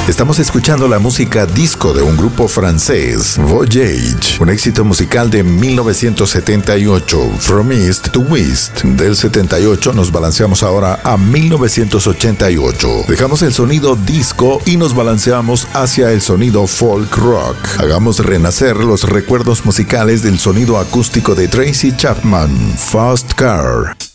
Estamos escuchando la música disco de un grupo francés, Voyage, un éxito musical de 1978, From East to West. Del 78 nos balanceamos ahora a 1988. Dejamos el sonido disco y nos balanceamos hacia el sonido folk rock. Hagamos renacer los recuerdos musicales del sonido acústico de Tracy Chapman, Fast Car.